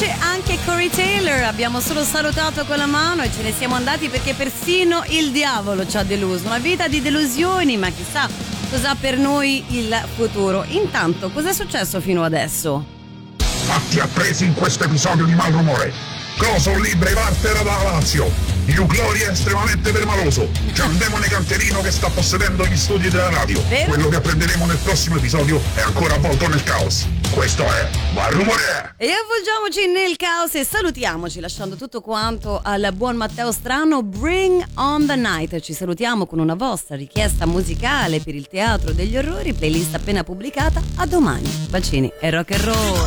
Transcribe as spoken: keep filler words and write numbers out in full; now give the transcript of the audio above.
dice anche Corey Taylor. Abbiamo solo salutato con la mano e ce ne siamo andati perché persino il diavolo ci ha deluso. Una vita di delusioni, ma chissà cosa per noi il futuro. Intanto, cos'è successo fino adesso? Fatti appresi in questo episodio di Malrumore. Coso Libre Vartera da Lazio. Hugh Glory è estremamente permaloso. C'è un demone canterino che sta possedendo gli studi della radio. Vero? Quello che apprenderemo nel prossimo episodio è ancora avvolto nel caos. Questo è Malrumore. E avvolgiamoci nel caos e salutiamoci lasciando tutto quanto al buon Matteo Strano. Bring on the night. Ci salutiamo con una vostra richiesta musicale per il Teatro degli Orrori, playlist appena pubblicata. A domani. Bacini e rock and roll.